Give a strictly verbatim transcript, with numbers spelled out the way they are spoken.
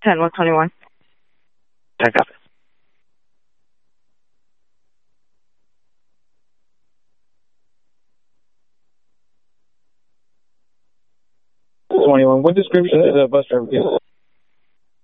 ten one twenty-one. ten copy. twenty-one, what description is the bus driver?